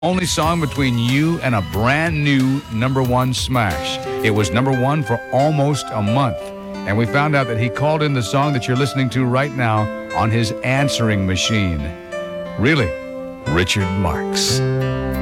only song between you and a brand new #1 smash. It was #1 for almost a month. And we found out that he called in the song that you're listening to right now on his answering machine. Really, Richard Marx.